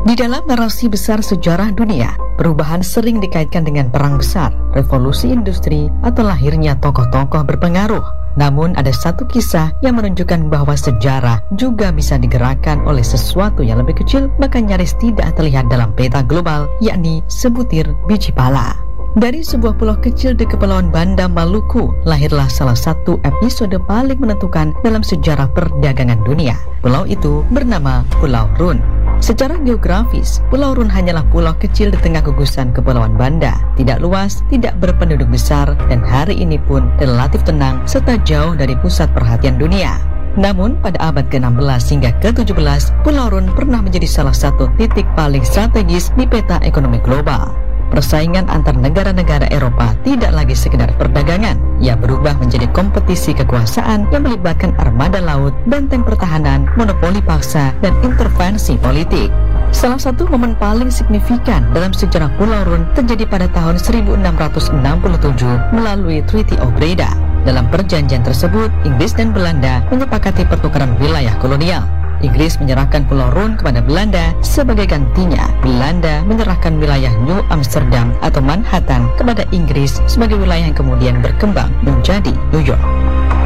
Di dalam narasi besar sejarah dunia, perubahan sering dikaitkan dengan perang besar, revolusi industri, atau lahirnya tokoh-tokoh berpengaruh. Namun ada satu kisah yang menunjukkan bahwa sejarah juga bisa digerakkan oleh sesuatu yang lebih kecil, bahkan nyaris tidak terlihat dalam peta global, yakni sebutir biji pala. Dari sebuah pulau kecil di Kepulauan Banda, Maluku, lahirlah salah satu episode paling menentukan dalam sejarah perdagangan dunia. Pulau itu bernama Pulau Run. Secara geografis, Pulau Run hanyalah pulau kecil di tengah gugusan Kepulauan Banda. Tidak luas, tidak berpenduduk besar, dan hari ini pun relatif tenang serta jauh dari pusat perhatian dunia. Namun, pada abad ke-16 hingga ke-17, Pulau Run pernah menjadi salah satu titik paling strategis di peta ekonomi global. Persaingan antar negara-negara Eropa tidak lagi sekedar perdagangan. Ia berubah menjadi kompetisi kekuasaan yang melibatkan armada laut, benteng pertahanan, monopoli paksa, dan intervensi politik. Salah satu momen paling signifikan dalam sejarah Pulau Run terjadi pada tahun 1667 melalui Treaty of Breda. Dalam perjanjian tersebut, Inggris dan Belanda menyepakati pertukaran wilayah kolonial. Inggris menyerahkan Pulau Run kepada Belanda, sebagai gantinya Belanda menyerahkan wilayah New Amsterdam atau Manhattan kepada Inggris sebagai wilayah yang kemudian berkembang menjadi New York.